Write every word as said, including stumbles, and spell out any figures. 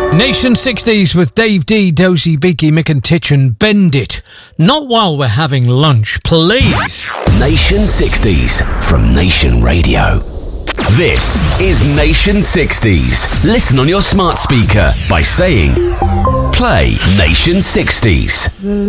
Nation sixties with Dave D, Dozy, Beaky, Mick and Titch and Bend It. Not while we're having lunch, please. Nation sixties from Nation Radio. This is Nation sixties. Listen on your smart speaker by saying, play Nation sixties.